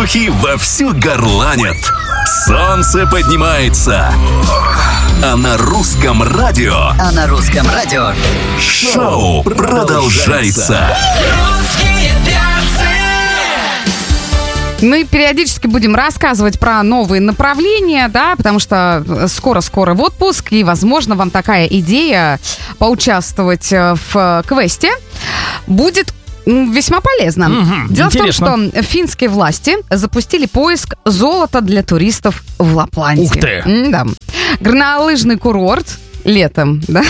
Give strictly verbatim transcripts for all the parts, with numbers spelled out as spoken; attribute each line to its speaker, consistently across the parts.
Speaker 1: воздухе вовсю горланят. Солнце поднимается. А на русском радио...
Speaker 2: А на русском радио...
Speaker 1: Шоу продолжается.
Speaker 3: Мы периодически будем рассказывать про новые направления, да, потому что скоро-скоро в отпуск, и, возможно, вам такая идея поучаствовать в квесте будет весьма полезно.
Speaker 4: Угу,
Speaker 3: Дело
Speaker 4: интересно.
Speaker 3: в том, что финские власти запустили поиск золота для туристов в Лапландии.
Speaker 4: Ух ты!
Speaker 3: М-да. Горнолыжный курорт летом, да?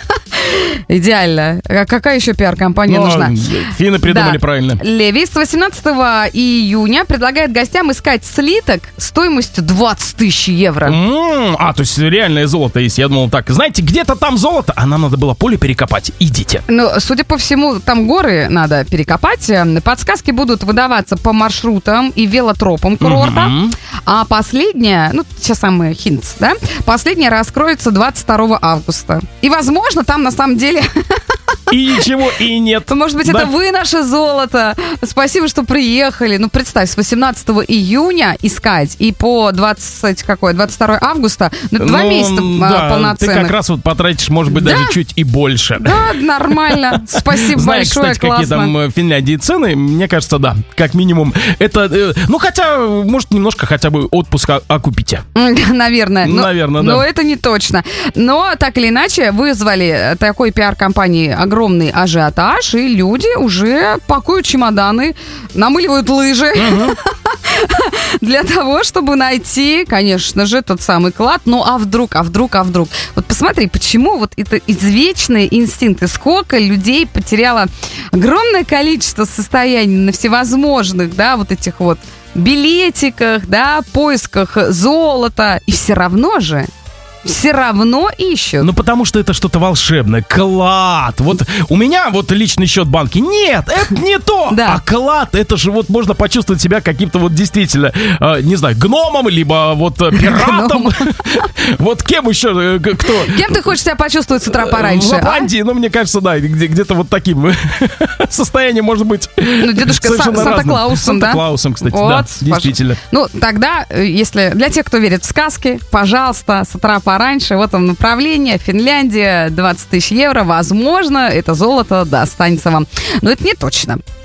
Speaker 3: Идеально. А какая еще пиар-компания
Speaker 4: Но
Speaker 3: нужна?
Speaker 4: Финны придумали
Speaker 3: Да.
Speaker 4: правильно.
Speaker 3: Леви с восемнадцатого июня предлагает гостям искать слиток стоимостью двадцать тысяч евро.
Speaker 4: М, А, то есть реальное золото есть. Я думал так, знаете, где-то там золото, а нам надо было поле перекопать. Идите.
Speaker 3: Ну, судя по всему, там горы надо перекопать. Подсказки будут выдаваться по маршрутам и велотропам курорта.
Speaker 4: Мгм.
Speaker 3: А последняя, ну, сейчас самый хинт, да? Последняя раскроется двадцать второго августа. И, возможно, там на самом деле...
Speaker 4: И ничего, и нет.
Speaker 3: Может быть,
Speaker 4: Да.
Speaker 3: это вы наше золото. Спасибо, что приехали. Ну, представь, с восемнадцатого июня искать и по двадцать, какое, двадцать второго августа, ну, два
Speaker 4: Ну,
Speaker 3: месяца а,
Speaker 4: да,
Speaker 3: полноценных.
Speaker 4: Ты как раз вот потратишь, может быть,
Speaker 3: Да.
Speaker 4: даже чуть и больше.
Speaker 3: Да, нормально. Спасибо
Speaker 4: Зная,
Speaker 3: большое,
Speaker 4: кстати, какие
Speaker 3: классно.
Speaker 4: там э, в Финляндии цены, мне кажется, да, как минимум. Это, э, ну, хотя, может, немножко хотя бы отпуска окупите.
Speaker 3: М, Наверное. Но,
Speaker 4: Наверное, да.
Speaker 3: Но это не точно. Но, так или иначе, вызвали такой пиар-компании огромный ажиотаж, и люди уже пакуют чемоданы, намыливают лыжи для того, чтобы найти, конечно же, тот самый клад. Ну, а вдруг, а вдруг, а вдруг? Вот посмотри, почему вот это извечные инстинкты. Сколько людей потеряло огромное количество состояний на всевозможных, да, вот этих вот билетиках, да, поисках золота. И все равно же, все равно ищут.
Speaker 4: Ну, потому что это что-то волшебное. Клад. Вот у меня вот личный счет в банке. Нет, это не то.
Speaker 3: Да.
Speaker 4: А клад, это же вот можно почувствовать себя каким-то вот действительно, э, не знаю, гномом, либо вот э, пиратом. Вот кем еще, э, г- кто?
Speaker 3: Кем ты хочешь себя почувствовать с утра пораньше?
Speaker 4: В
Speaker 3: а?
Speaker 4: Лапландии, ну, мне кажется, да, где- где-то вот таким состоянием может быть.
Speaker 3: Ну, дедушка Са-
Speaker 4: совершенно разным.
Speaker 3: Санта-Клаусом, да?
Speaker 4: Санта-Клаусом, кстати,
Speaker 3: Вот,
Speaker 4: да,
Speaker 3: пож-
Speaker 4: действительно.
Speaker 3: Ну, тогда, э, если для тех, кто верит в сказки, пожалуйста, с утра пораньше, вот там направление, Финляндия, двадцать тысяч евро, возможно, это золото достанется вам. Но это не точно.